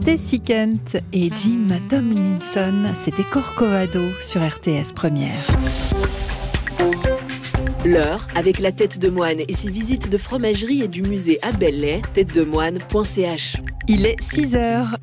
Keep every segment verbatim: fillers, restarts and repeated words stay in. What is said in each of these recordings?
Stacey Kent et Jim Tomlinson, c'était Corcovado sur R T S Première. L'heure avec la tête de moine et ses visites de fromagerie et du musée à Belley, tête de moine point c h. Il est six heures.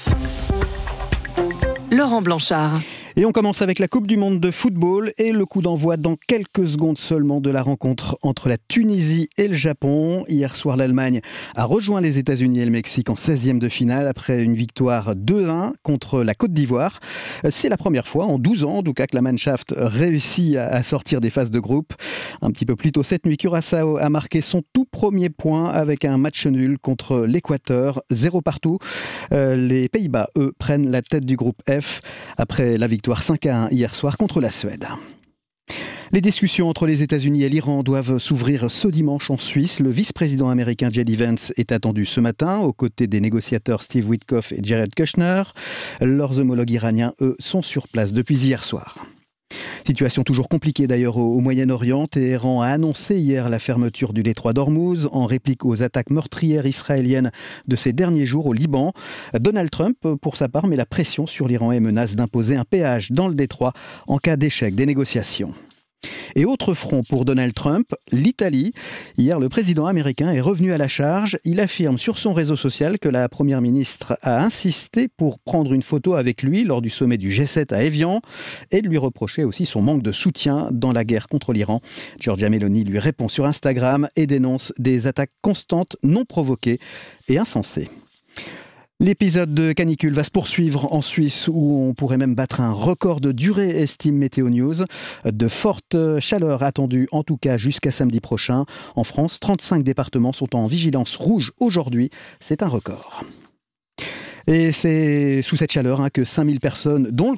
Laurent Blanchard. Et on commence avec la Coupe du Monde de football et le coup d'envoi dans quelques secondes seulement de la rencontre entre la Tunisie et le Japon. Hier soir, l'Allemagne a rejoint les États-Unis et le Mexique en seizième de finale après une victoire deux un contre la Côte d'Ivoire. C'est la première fois en douze ans, en tout cas, que la Mannschaft réussit à sortir des phases de groupe. Un petit peu plus tôt cette nuit, Curaçao a marqué son tout premier point avec un match nul contre l'Équateur, zéro partout. Euh, les Pays-Bas, eux, prennent la tête du groupe F après la victoire cinq à un hier soir contre la Suède. Les discussions entre les États-Unis et l'Iran doivent s'ouvrir ce dimanche en Suisse. Le vice-président américain J D Vance est attendu ce matin aux côtés des négociateurs Steve Witkoff et Jared Kushner. Leurs homologues iraniens, eux, sont sur place depuis hier soir. Situation toujours compliquée d'ailleurs au, au Moyen-Orient. Téhéran a annoncé hier la fermeture du détroit d'Ormuz en réplique aux attaques meurtrières israéliennes de ces derniers jours au Liban. Donald Trump, pour sa part, met la pression sur l'Iran et menace d'imposer un péage dans le détroit en cas d'échec des négociations. Et autre front pour Donald Trump, l'Italie. Hier, le président américain est revenu à la charge. Il affirme sur son réseau social que la première ministre a insisté pour prendre une photo avec lui lors du sommet du G sept à Évian et de lui reprocher aussi son manque de soutien dans la guerre contre l'Iran. Giorgia Meloni lui répond sur Instagram et dénonce des attaques constantes, non provoquées et insensées. L'épisode de canicule va se poursuivre en Suisse où on pourrait même battre un record de durée, estime Météo News. De fortes chaleurs attendues en tout cas jusqu'à samedi prochain. En France, trente-cinq départements sont en vigilance rouge aujourd'hui. C'est un record. Et c'est sous cette chaleur hein, que cinq mille personnes, dont le